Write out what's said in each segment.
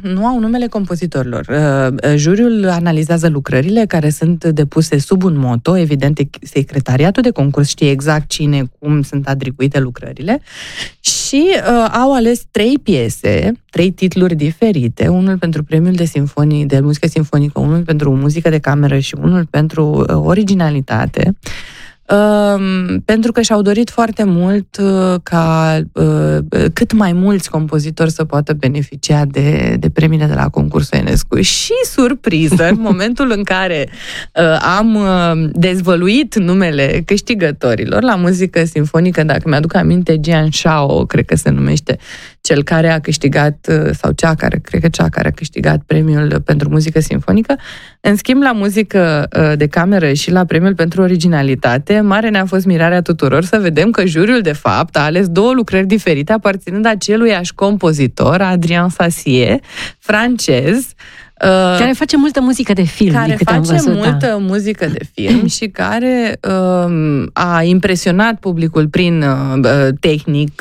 nu au numele compozitorilor. Juriul analizează lucrările care sunt depuse sub un moto, evident, secretariatul de concurs știe exact cine, cum sunt atribuite lucrările și au ales 3 piese, 3 titluri diferite, unul pentru premiul de muzică simfonică, unul pentru muzică de cameră și unul pentru originalitate, pentru că și-au dorit foarte mult ca cât mai mulți compozitori să poată beneficia de premiile de la concursul Enescu. Și surpriză, în momentul în care am dezvăluit numele câștigătorilor la muzică simfonică, dacă mi-aduc aminte, Jian Shao, cred că se numește, cel care a câștigat, sau cea care a câștigat premiul pentru muzică simfonică. În schimb, la muzică de cameră și la premiul pentru originalitate, mare ne-a fost mirarea tuturor să vedem că juriul, de fapt, a ales 2 lucrări diferite, aparținând aceluiași compozitor, Adrien Sassier, francez, care face multă muzică de film. Muzică de film și care a impresionat publicul prin tehnic,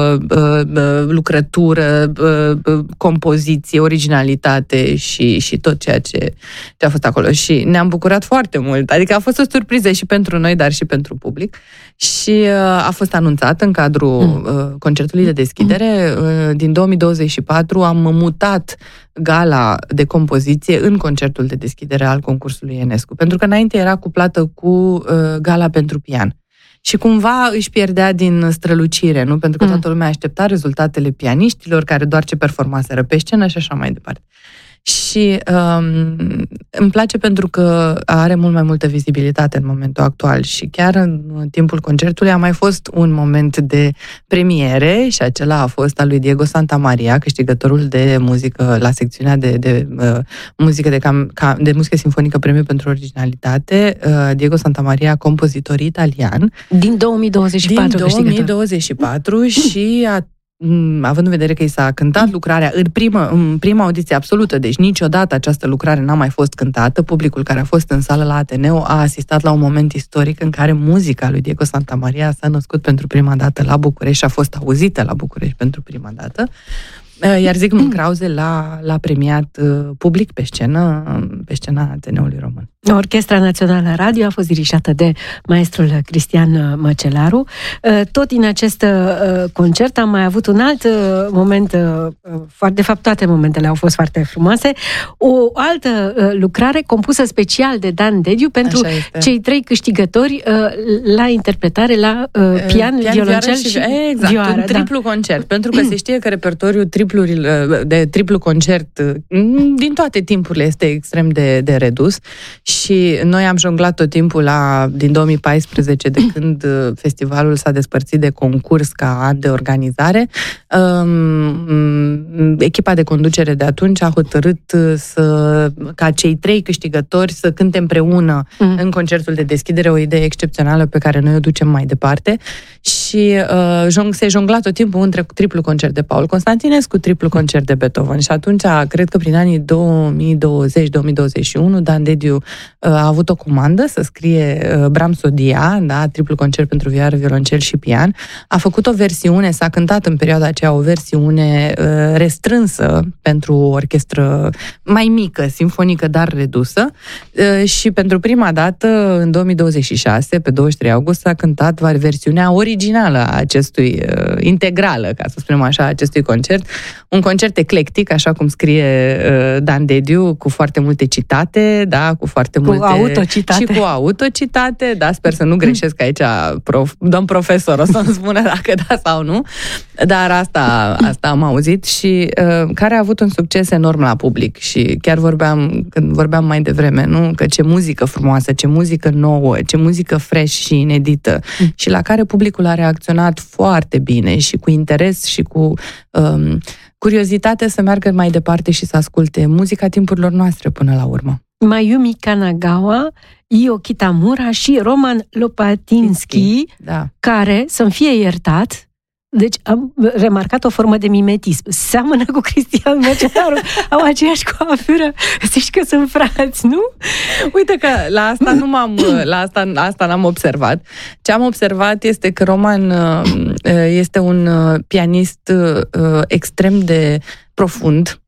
lucrătură, compoziție, originalitate și tot ceea ce a fost acolo. Și ne-am bucurat foarte mult. Adică a fost o surpriză și pentru noi, dar și pentru public. Și a fost anunțat în cadrul concertului de deschidere. Din 2024 am mutat gala de compoziție în concertul de deschidere al concursului Enescu. Pentru că înainte era cuplată cu gala pentru pian. Și cumva își pierdea din strălucire, nu? Pentru că toată lumea aștepta rezultatele pianiștilor care doar ce performaseră pe scenă și așa mai departe. Și îmi place pentru că are mult mai multă vizibilitate în momentul actual și chiar în timpul concertului a mai fost un moment de premiere și acela a fost al lui Diego Santamaria, câștigătorul de muzică la secțiunea de muzică de muzică simfonică, premiu pentru originalitate. Diego Santamaria, compozitor italian. Din 2024 și având în vedere că i s-a cântat lucrarea în prima audiție absolută, deci niciodată această lucrare n-a mai fost cântată, publicul care a fost în sală la Ateneu a asistat la un moment istoric în care muzica lui Diego Santamaria s-a născut pentru prima dată la București și a fost auzită la București pentru prima dată. Iar Zygmunt Krause l-a premiat public pe scena Ateneului Român. Orchestra Națională Radio a fost dirijată de maestrul Cristian Măcelaru. Tot din acest concert am mai avut un alt moment, de fapt toate momentele au fost foarte frumoase, o altă lucrare compusă special de Dan Dediu pentru cei 3 câștigători la interpretare la pian, violoncel și vioară. Un triplu concert, pentru că se știe că repertoriul de triplu concert din toate timpurile este extrem de redus și noi am jonglat tot timpul din 2014, de când festivalul s-a despărțit de concurs ca an de organizare. Echipa de conducere de atunci a hotărât ca cei 3 câștigători să cânte împreună în concertul de deschidere, o idee excepțională pe care noi o ducem mai departe și se jongla tot timpul între triplu concert de Paul Constantinescu, triplu concert de Beethoven și atunci, cred că prin anii 2020-2021, Dan Dediu a avut o comandă să scrie Brahms-Odia, da, triplu concert pentru vioară, violoncel și pian. A făcut o versiune, s-a cântat în perioada aceea o versiune restrânsă pentru o orchestră mai mică, simfonică, dar redusă și pentru prima dată, în 2026, pe 23 august, s-a cântat versiunea originală a acestui, integrală, ca să spunem așa, acestui concert. Un concert eclectic, așa cum scrie Dan Dediu, cu foarte multe citate, da, cu foarte multe... Cu autocitate. Și cu autocitate, da, sper să nu greșesc aici, domn profesor, o să-mi spună dacă da sau nu, dar asta am auzit și care a avut un succes enorm la public și chiar când vorbeam mai devreme, nu? Că ce muzică frumoasă, ce muzică nouă, ce muzică fresh și inedită și la care publicul a reacționat foarte bine și cu interes și cu curiozitate să meargă mai departe și să asculte muzica timpurilor noastre până la urmă. Mayumi Kanagawa, Io Kitamura și Roman Lopatinski, da, care, să-mi fie iertat, deci am remarcat o formă de mimetism. Seamănă cu Cristian Măcelaru, au aceeași coafură, zici că sunt frați, nu? Uite că asta n-am observat. Ce am observat este că Roman este un pianist extrem de profund,